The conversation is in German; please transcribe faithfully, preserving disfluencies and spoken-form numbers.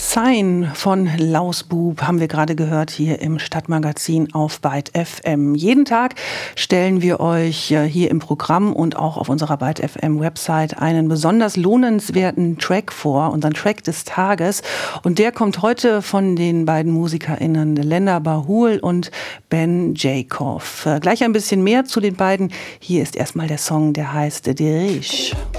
Sign von Lausbub haben wir gerade gehört hier im Stadtmagazin auf Byte F M. Jeden Tag stellen wir euch hier im Programm und auch auf unserer Byte F M Website einen besonders lohnenswerten Track vor, unseren Track des Tages. Und der kommt heute von den beiden MusikerInnen Lenda Bahul und Ben Jacob. Gleich ein bisschen mehr zu den beiden. Hier ist erstmal der Song, der heißt Derish.